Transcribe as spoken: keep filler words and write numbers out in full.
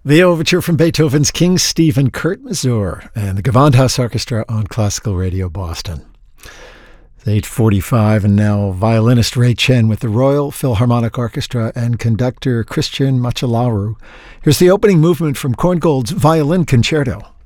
The overture from Beethoven's King Stephen Kurt Masur and the Gewandhaus Orchestra on Classical Radio Boston. It's eight forty-five, and now violinist Ray Chen with the Royal Philharmonic Orchestra and conductor Christian Machalaru. Here's the opening movement from Korngold's Violin Concerto.